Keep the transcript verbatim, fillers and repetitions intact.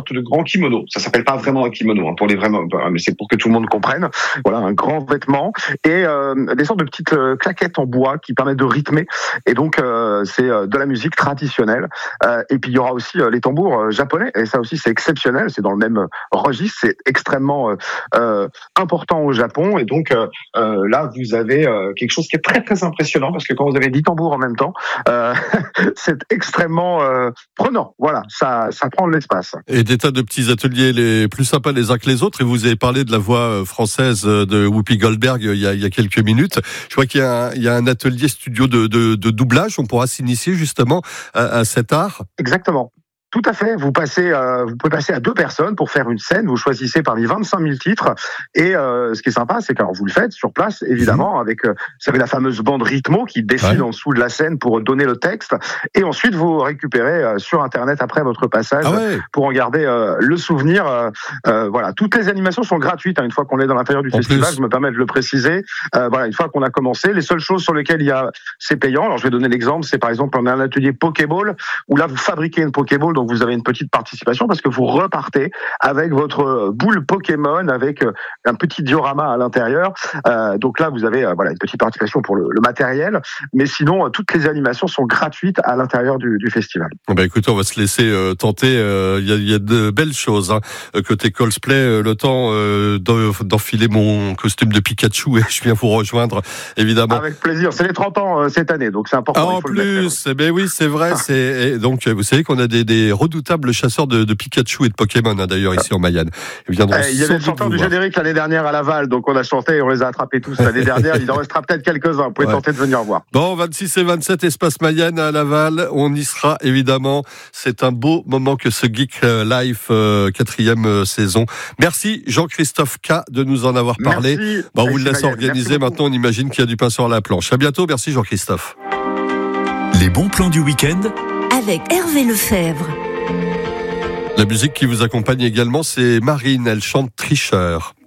sorte de grand kimono. Ça s'appelle pas vraiment un kimono, hein, pour les vraiment, mais c'est pour que tout le monde comprenne. Voilà, un grand vêtement et euh, des sortes de petites euh, claquettes en bois qui permettent de rythmer. Et donc euh, c'est euh, de la musique traditionnelle. Euh, et puis il y aura aussi euh, les tambours euh, japonais. Et ça aussi c'est exceptionnel. C'est dans le même registre. C'est extrêmement euh, euh, important au Japon. Et donc euh, euh, là vous avez euh, quelque chose qui est très très impressionnant parce que quand vous avez dix tambours en même temps, euh, c'est extrêmement euh, prenant. Voilà, ça ça prend de l'espace. Et des tas de petits ateliers les plus sympas les uns que les autres. Et vous avez parlé de la voix française de Whoopi Goldberg il y a, il y a quelques minutes. Je vois qu'il y a un, il y a un atelier studio de, de, de doublage. On pourra s'initier justement à, à cet art. Exactement. Tout à fait. Vous passez, euh, vous pouvez passer à deux personnes pour faire une scène. Vous choisissez parmi vingt-cinq mille titres. Et euh, ce qui est sympa, c'est que alors, vous le faites sur place, évidemment, mmh. avec, euh, vous savez, la fameuse bande rythmo qui défile ouais. en dessous de la scène pour donner le texte. Et ensuite, vous récupérez euh, sur Internet après votre passage ah ouais. pour en garder euh, le souvenir. Euh, euh, voilà, toutes les animations sont gratuites. Hein, une fois qu'on est dans l'intérieur du en festival, plus. Je me permets de le préciser. Euh, voilà, une fois qu'on a commencé, les seules choses sur lesquelles il y a, c'est payant. Alors, je vais donner l'exemple. C'est par exemple, on a un atelier Pokéball où là, vous fabriquez une Pokéball. Donc, vous avez une petite participation parce que vous repartez avec votre boule Pokémon avec un petit diorama à l'intérieur. Euh, donc là, vous avez euh, voilà une petite participation pour le, le matériel, mais sinon euh, toutes les animations sont gratuites à l'intérieur du, du festival. Bah écoutez, on va se laisser euh, tenter. Il euh, y, a, y a de belles choses. Hein. Côté cosplay, euh, le temps euh, d'enfiler mon costume de Pikachu et je viens vous rejoindre évidemment. Avec plaisir. C'est les trente ans euh, cette année, donc c'est important. Ah, en plus, eh ben oui, c'est vrai. Ah. C'est et donc vous savez qu'on a des, des redoutables chasseurs de, de Pikachu et de Pokémon hein, d'ailleurs ici en Mayenne. Ils viendront eh, il y avait le chanteur du générique l'année dernière à Laval, donc on a chanté et on les a attrapés tous l'année dernière. Il en restera peut-être quelques-uns. Vous pouvez ouais. tenter de venir voir. Bon, vingt-six et vingt-sept Espace Mayenne à Laval, on y sera évidemment. C'est un beau moment que ce Geek Life euh, quatrième euh, saison. Merci Jean-Christophe K de nous en avoir parlé. Merci. Bon, on vous le laisse organiser. Maintenant, on imagine qu'il y a du pain sur la planche. À bientôt. Merci Jean-Christophe. Les bons plans du week-end avec Hervé Lefebvre. La musique qui vous accompagne également, c'est Marine, elle chante Tricheur.